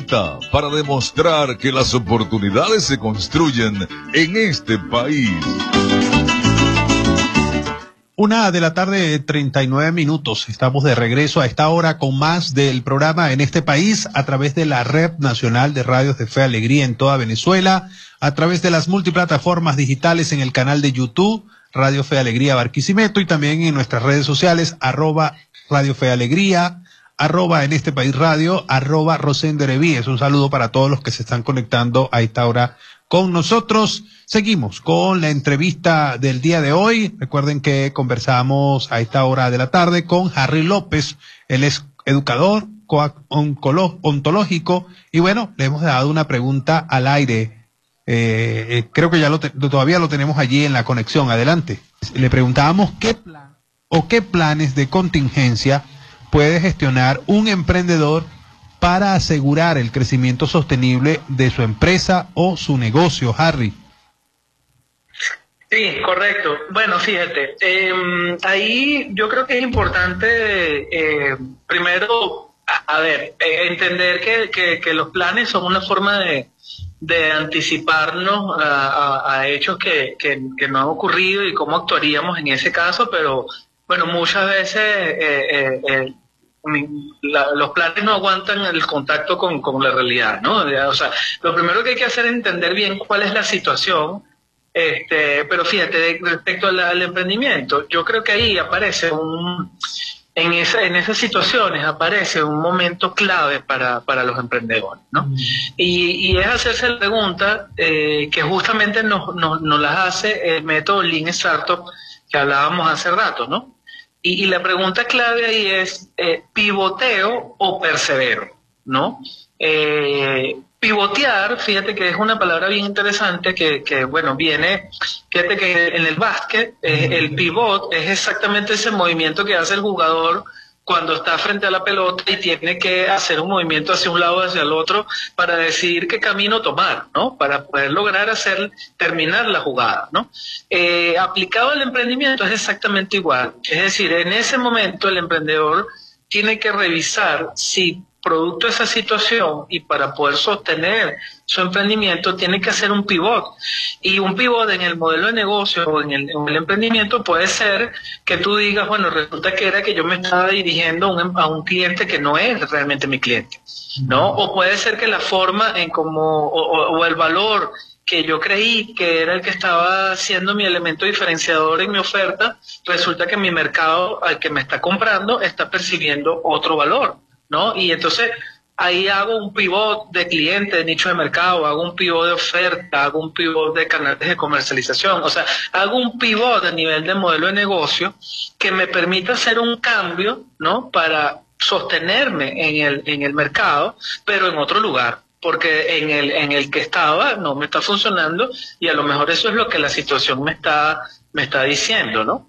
vuelta para demostrar que las oportunidades se construyen en este país. 1:39 p.m. Estamos de regreso a esta hora con más del programa En este país a través de la Red Nacional de Radios de Fe y Alegría en toda Venezuela, a través de las multiplataformas digitales en el canal de YouTube Radio Fe y Alegría Barquisimeto y también en nuestras redes sociales @Radio Fe y Alegría, En este país radio, @Rosendereví. Un saludo para todos los que se están conectando a esta hora con nosotros. Seguimos con la entrevista del día de hoy. Recuerden que conversamos a esta hora de la tarde con Harry López. Él es educador ontológico y bueno, le hemos dado una pregunta al aire. Creo que todavía lo tenemos allí en la conexión. Adelante. Le preguntábamos qué planes de contingencia puede gestionar un emprendedor para asegurar el crecimiento sostenible de su empresa o su negocio, Harry. Sí, correcto. Bueno, fíjate, ahí yo creo que es importante primero, entender que los planes son una forma de anticiparnos a hechos que no han ocurrido y cómo actuaríamos en ese caso, pero bueno, muchas veces los planes no aguantan el contacto con la realidad, ¿no? O sea, lo primero que hay que hacer es entender bien cuál es la situación. Pero fíjate, respecto al emprendimiento, yo creo que ahí aparece en esas situaciones aparece un momento clave para los emprendedores, ¿no? Y es hacerse la pregunta que justamente nos las hace el método Lean Startup que hablábamos hace rato, ¿no? Y la pregunta clave ahí es, ¿pivoteo o persevero? ¿No? Pivotear, fíjate que es una palabra bien interesante que bueno, fíjate que en el básquet el pivot es exactamente ese movimiento que hace el jugador cuando está frente a la pelota y tiene que hacer un movimiento hacia un lado o hacia el otro para decidir qué camino tomar, ¿no? Para poder lograr terminar la jugada, ¿no? Aplicado al emprendimiento es exactamente igual. Es decir, en ese momento el emprendedor tiene que revisar si producto de esa situación y para poder sostener su emprendimiento tiene que hacer un pivot. Y un pivot en el modelo de negocio o en el emprendimiento puede ser que tú digas, bueno, resulta que era que yo me estaba dirigiendo a un cliente que no es realmente mi cliente, ¿no? O puede ser que la forma en cómo o el valor que yo creí que era el que estaba siendo mi elemento diferenciador en mi oferta, resulta que mi mercado al que me está comprando está percibiendo otro valor, ¿no? Y entonces ahí hago un pivot de cliente, de nicho de mercado, hago un pivot de oferta, hago un pivot de canales de comercialización, o sea, hago un pivot a nivel de modelo de negocio que me permita hacer un cambio, ¿no? Para sostenerme en el mercado, pero en otro lugar, porque en el que estaba no me está funcionando y a lo mejor eso es lo que la situación me está diciendo, ¿no?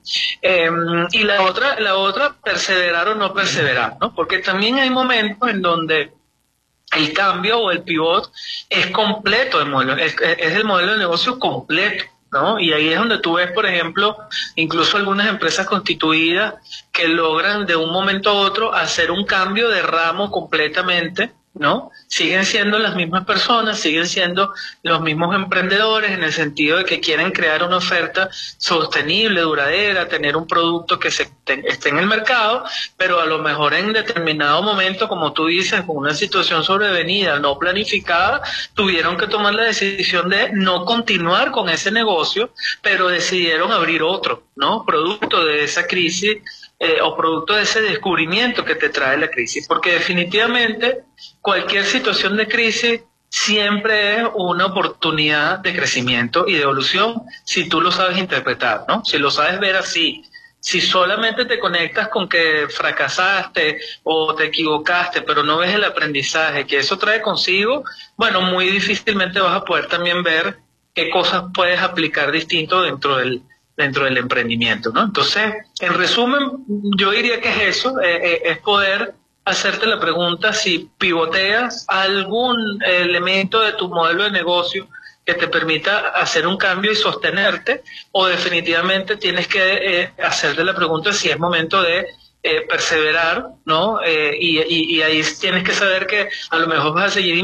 Y la otra, perseverar o no perseverar, ¿no? Porque también hay momentos en donde el cambio o el pivot es completo, es el modelo de negocio completo, ¿no? Y ahí es donde tú ves, por ejemplo, incluso algunas empresas constituidas que logran de un momento a otro hacer un cambio de ramo completamente, ¿no? Siguen siendo las mismas personas, siguen siendo los mismos emprendedores en el sentido de que quieren crear una oferta sostenible, duradera, tener un producto que esté en el mercado, pero a lo mejor en determinado momento, como tú dices, con una situación sobrevenida, no planificada, tuvieron que tomar la decisión de no continuar con ese negocio, pero decidieron abrir otro, ¿no? Producto de esa crisis o producto de ese descubrimiento que te trae la crisis, porque definitivamente cualquier situación de crisis siempre es una oportunidad de crecimiento y de evolución si tú lo sabes interpretar, ¿no? Si lo sabes ver así. Si solamente te conectas con que fracasaste o te equivocaste, pero no ves el aprendizaje que eso trae consigo, bueno, muy difícilmente vas a poder también ver qué cosas puedes aplicar distinto dentro del emprendimiento, ¿no? Entonces, en resumen, yo diría que es eso, es poder hacerte la pregunta si pivoteas algún elemento de tu modelo de negocio que te permita hacer un cambio y sostenerte, o definitivamente tienes que hacerte la pregunta si es momento de perseverar, ¿no? Y ahí tienes que saber que a lo mejor vas a seguir